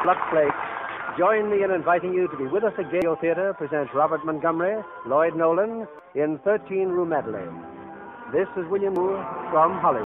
Lux Flake, join me in inviting you to be with us again. Radio Theatre presents Robert Montgomery, Lloyd Nolan in 13 Rue Madeleine. This is William Moore from Hollywood.